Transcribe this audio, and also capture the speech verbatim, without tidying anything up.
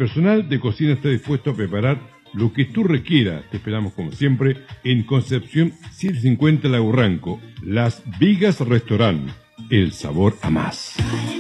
personal de cocina está dispuesto a preparar lo que tú requieras. Te esperamos como siempre en Concepción ciento cincuenta Lago Ranco, Las Vigas Restaurant, el sabor a más.